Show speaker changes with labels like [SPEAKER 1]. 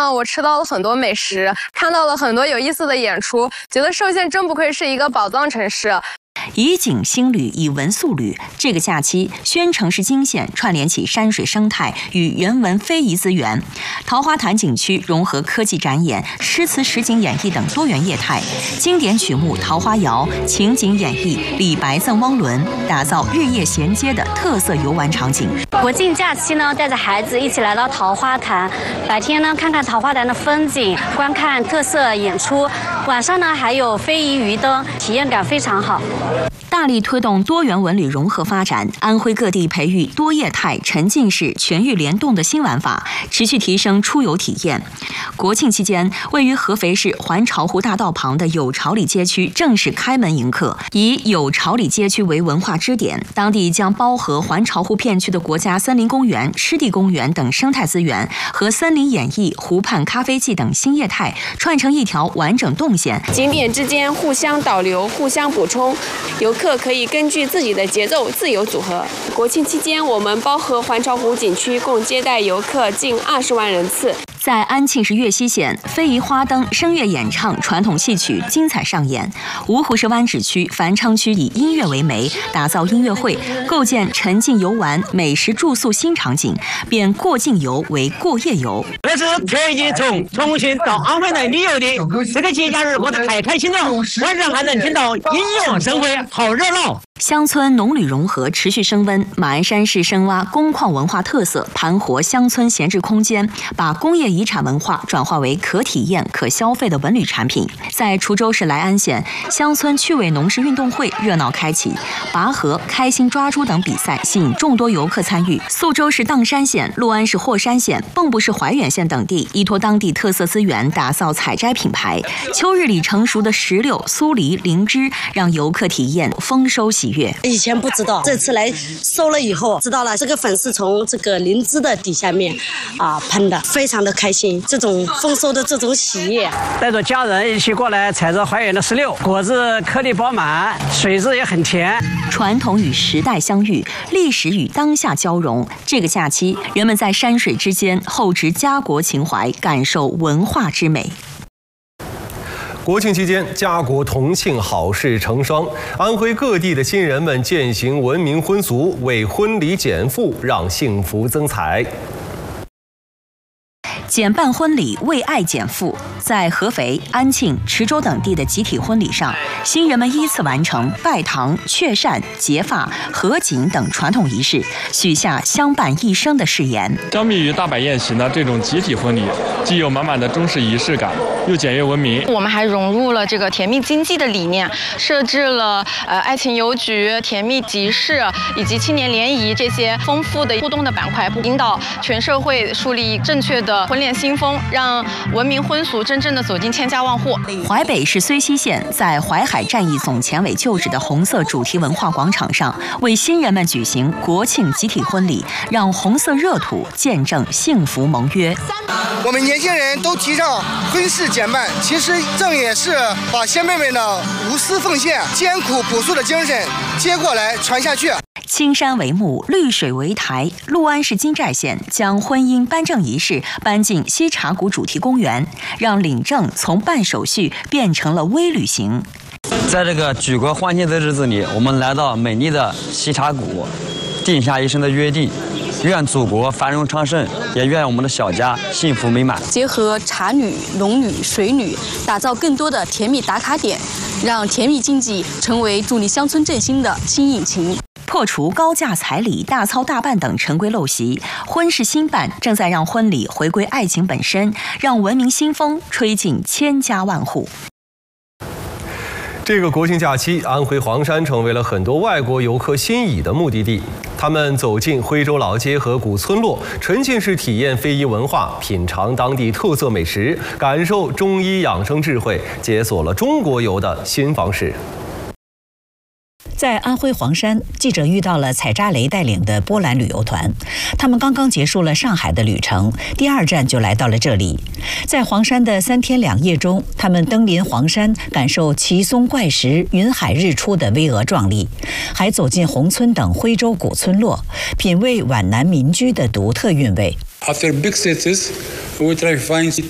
[SPEAKER 1] 呢，我吃到了很多美食，看到了很多有意思的演出，觉得寿县真不愧是一个宝藏城市。
[SPEAKER 2] 以景兴旅，以文塑旅。这个假期，宣城市惊现串联起山水生态与人文非遗资源。桃花潭景区融合科技展演、诗词实景演绎等多元业态，经典曲目《桃花谣》、情景演绎《李白赠汪伦》，打造日夜衔接的特色游玩场景。
[SPEAKER 3] 国庆假期呢，带着孩子一起来到桃花潭，白天呢看看桃花潭的风景，观看特色演出，晚上呢还有非遗鱼灯，体验感非常好。
[SPEAKER 2] 大力推动多元文旅融合发展，安徽各地培育多业态、沉浸式、全域联动的新玩法，持续提升出游体验。国庆期间，位于合肥市环潮湖大道旁的有朝里街区正式开门迎客。以有朝里街区为文化支点，当地将包合环潮湖片区的国家森林公园、湿地公园等生态资源和森林演艺、湖畔咖啡季等新业态，串成一条完整动线。
[SPEAKER 4] 景点之间互相导流、互相补充，游客可以根据自己的节奏自由组合。国庆期间，我们包合环潮湖景区共接待游客近20万人次。
[SPEAKER 2] 在安庆市岳西县，非遗花灯、声乐演唱、传统戏曲精彩上演。芜湖市湾仔区、繁昌区以音乐为媒，打造音乐会，构建沉浸游玩、美食住宿新场景，变过境游为过夜游。
[SPEAKER 5] 这是全域从重庆到安徽来旅游的这个节假日，过得太开心了。晚上还能听到音乐盛会，好热闹。
[SPEAKER 2] 乡村农旅融合持续升温，马鞍山市深挖工矿文化特色，盘活乡村闲置空间，把工业遗产文化转化为可体验、可消费的文旅产品。在滁州市莱安县，乡村趣味农事运动会热闹开启，拔河、开心抓猪等比赛吸引众多游客参与。宿州市砀山县、六安市霍山县、蚌埠市怀远县等地依托当地特色资源，打造采摘品牌。秋日里成熟的石榴、酥梨、灵芝，让游客体验丰收喜悦。
[SPEAKER 6] 以前不知道，这次来收了以后知道了，这个粉是从这个灵芝的底下面喷的，非常的开心。这种丰收的这种喜悦，
[SPEAKER 5] 带着家人一起过来采着怀远的石榴，果子颗粒饱满，水质也很甜。
[SPEAKER 2] 传统与时代相遇，历史与当下交融。这个假期，人们在山水之间厚植家国情怀，感受文化之美。
[SPEAKER 7] 国庆期间，家国同庆，好事成双。安徽各地的新人们践行文明婚俗，为婚礼减负，让幸福增彩。
[SPEAKER 2] 减办婚礼，为爱减负。在合肥、安庆、池州等地的集体婚礼上，新人们依次完成拜堂、确扇、结发、合卺等传统仪式，许下相伴一生的誓言。
[SPEAKER 8] 相比于大摆宴席呢，这种集体婚礼既有满满的中式仪式感，又简约文明。
[SPEAKER 9] 我们还融入了这个甜蜜经济的理念，设置了爱情邮局、甜蜜集市以及青年联谊这些丰富的互动的板块，引导全社会树立正确的婚恋新风，让文明婚俗真正的走进千家万户。
[SPEAKER 2] 淮北市睢溪县在淮海战役总前委旧址的红色主题文化广场上，为新人们举行国庆集体婚礼，让红色热土见证幸福盟约。
[SPEAKER 10] 我们年轻人都提倡婚事减半，其实正也是把先辈们的无私奉献、艰苦朴素的精神接过来传下去。
[SPEAKER 2] 青山为幕，绿水为台。六安市金寨县将婚姻颁证仪式搬进西茶谷主题公园，让领证从办手续变成了微旅行。
[SPEAKER 11] 在这个举国欢庆的日子里，我们来到美丽的西茶谷，定下一生的约定。愿祖国繁荣昌盛，也愿我们的小家幸福美满。
[SPEAKER 12] 结合茶女、农女、水女，打造更多的甜蜜打卡点，让甜蜜经济成为助力乡村振兴的新引擎。
[SPEAKER 2] 破除高价彩礼、大操大办等陈规陋习，婚事新办正在让婚礼回归爱情本身，让文明新风吹进千家万户。
[SPEAKER 7] 这个国庆假期，安徽黄山成为了很多外国游客心仪的目的地。他们走进徽州老街和古村落，沉浸式体验非遗文化，品尝当地特色美食，感受中医养生智慧，解锁了中国游的新方式。
[SPEAKER 13] 在安徽黄山，记者遇到了采扎雷带领的波兰旅游团，他们刚刚结束了上海的旅程，第2站就来到了这里。在黄山的3天2夜中，他们登临黄山，感受奇松怪石、云海日出的巍峨壮丽，还走进宏村等徽州古村落，品味皖南民居的独特韵味。
[SPEAKER 14] After big cities, we try to find